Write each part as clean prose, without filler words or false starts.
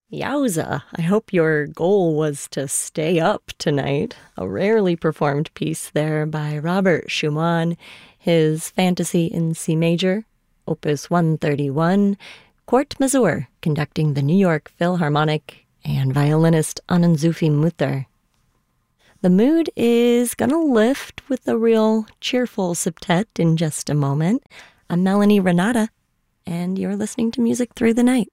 Yowza. I hope your goal was to stay up tonight. A rarely performed piece there by Robert Schumann, his Fantasy in C major, Opus 131, Kurt Masur conducting the New York Philharmonic, and violinist Anand-Zufi Mutter. The mood is gonna lift with a real cheerful septet in just a moment. I'm Melanie Renata, and you're listening to Music Through the Night.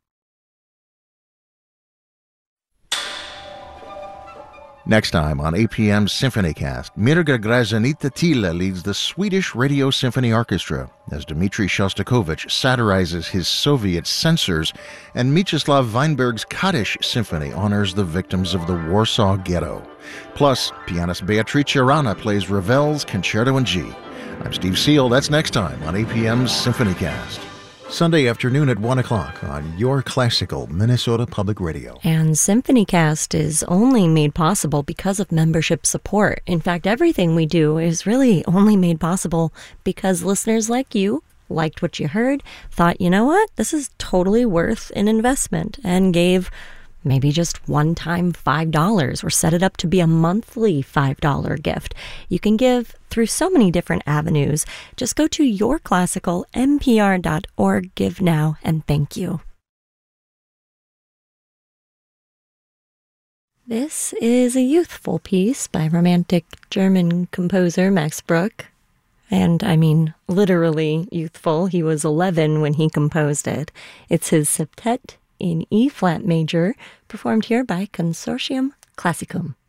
Next time on APM's SymphonyCast, Mirga Grazanita Tila leads the Swedish Radio Symphony Orchestra as Dmitri Shostakovich satirizes his Soviet censors, and Mieczyslaw Weinberg's Kaddish Symphony honors the victims of the Warsaw Ghetto. Plus, pianist Beatrice Rana plays Ravel's Concerto in G. I'm Steve Seal. That's next time on APM's SymphonyCast. Sunday afternoon at 1 o'clock on your classical Minnesota Public Radio. And SymphonyCast is only made possible because of membership support. In fact, everything we do is really only made possible because listeners like you liked what you heard, thought, you know what, this is totally worth an investment, and gave maybe just one-time $5 or set it up to be a monthly $5 gift. You can give through so many different avenues. Just go to yourclassicalnpr.org, give now, and thank you. This is a youthful piece by romantic German composer Max Bruch. And I mean literally youthful. He was 11 when he composed it. It's his septet in E-flat major, performed here by Consortium Classicum.